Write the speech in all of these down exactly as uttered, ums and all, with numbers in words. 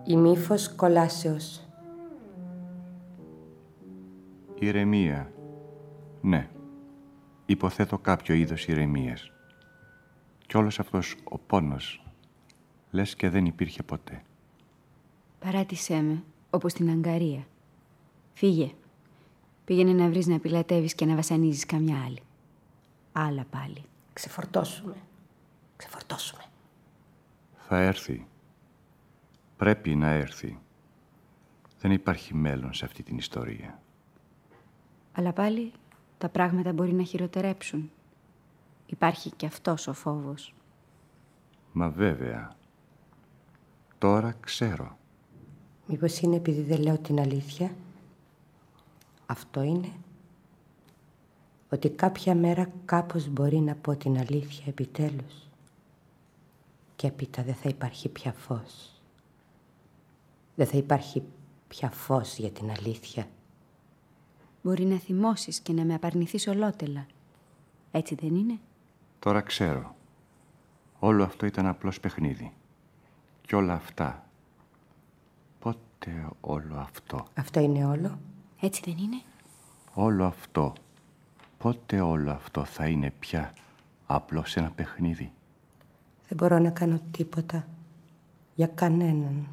Ημίφος κολάσεως. Ηρεμία. Ναι. Υποθέτω κάποιο είδος ηρεμίας. Κι όλος αυτός ο πόνος, λες και δεν υπήρχε ποτέ. Παράτησέ με, όπως την Αγκαρία. Φύγε. Πήγαινε να βρεις να πιλατεύεις και να βασανίζεις καμιά άλλη. Άλλα πάλι. Ξεφορτώσουμε. Ξεφορτώσουμε. Θα έρθει. Πρέπει να έρθει. Δεν υπάρχει μέλλον σε αυτή την ιστορία. Αλλά πάλι τα πράγματα μπορεί να χειροτερέψουν. Υπάρχει κι αυτός ο φόβος. Μα βέβαια. Τώρα ξέρω. Μήπως είναι επειδή δεν λέω την αλήθεια? Αυτό είναι. Ότι κάποια μέρα κάπως μπορεί να πω την αλήθεια επιτέλους. Και έπειτα δεν θα υπάρχει πια φως. Δεν θα υπάρχει πια φως για την αλήθεια. Μπορεί να θυμώσεις και να με απαρνηθείς ολότελα. Έτσι δεν είναι? Τώρα ξέρω. Όλο αυτό ήταν απλώς παιχνίδι. Κι όλα αυτά. Πότε όλο αυτό? Αυτό είναι όλο. Έτσι δεν είναι? Όλο αυτό. Πότε όλο αυτό θα είναι πια απλώς ένα παιχνίδι? Δεν μπορώ να κάνω τίποτα για κανέναν.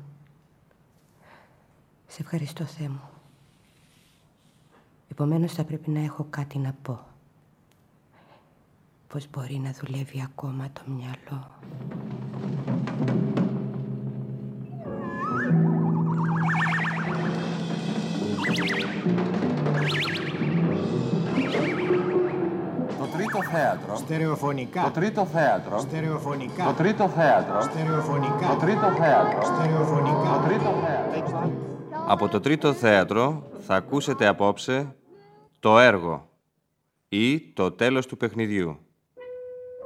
Σε ευχαριστώ, Θεέ μου. Επομένως θα πρέπει να έχω κάτι να πω. Πώς μπορεί να δουλεύει ακόμα το μυαλό. Το τρίτο θέατρο. Στερεοφωνικά. Το τρίτο θέατρο. Στερεοφωνικά. Το τρίτο θέατρο. Στερεοφωνικά. Το τρίτο θέατρο. Στερεοφωνικά. Το τρίτο θέατρο. Από το τρίτο θέατρο θα ακούσετε απόψε το έργο ή το τέλος του παιχνιδιού.